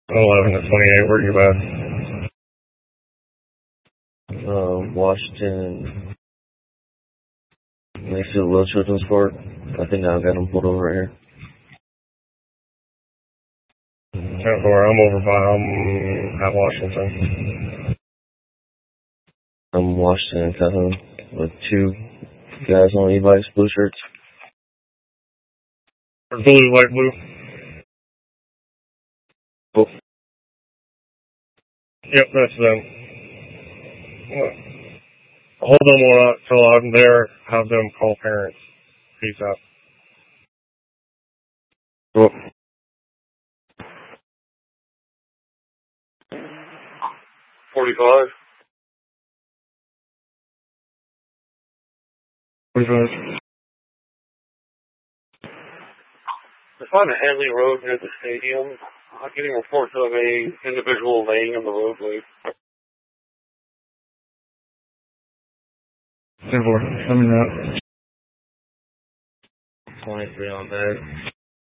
11 to 28, where you at? Washington, Mayfield Little Children's Park. I think I'll get them pulled over right here. 10-4, I'm over by, I'm at Washington. I'm Washington, Calhoun, with two guys on e-bikes, blue shirts. Blue, light blue. Oh. Yep, that's them. Hold them on till I'm there. Have them call parents. Peace out. Oh. 45. 45. I found a Hadley Road near the stadium. I'm getting reports of a individual laying in the roadway. 10-4, coming out. 23 on that.